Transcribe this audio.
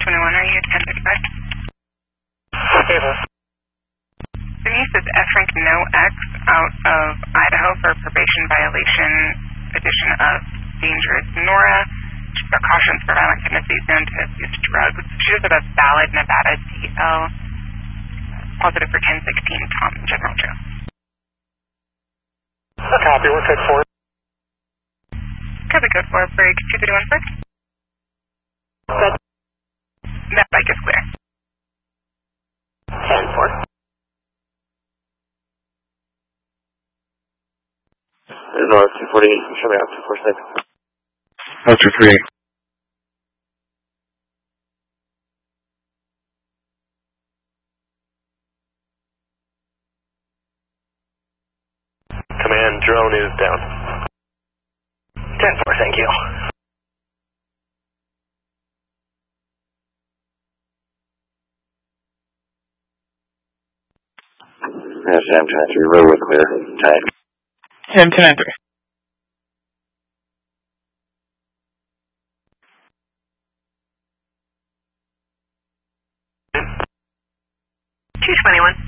221, are you 1035? Stable. Denise is F rank no X out of Idaho for probation violation, addition of dangerous Nora. She's got cautions for violent tendencies known to abuse drugs. She does have a valid Nevada DL, positive for 1016 Tom General Joe. Copy, we're code 4. Copy code 4, break 2316. That bike is clear. 10-4. North 240, show me out 246. Out 238. Command, drone is down. 10-4, thank you. Yes, Sam 23, roadway clear. Tag. Sam 293. $221.